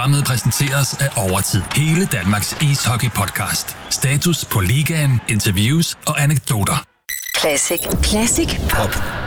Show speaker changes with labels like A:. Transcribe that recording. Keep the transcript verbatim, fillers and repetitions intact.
A: Programmet præsenteres af Overtid, hele Danmarks ishockey-podcast. Status på ligaen, interviews og anekdoter.
B: Classic. Classic Pop.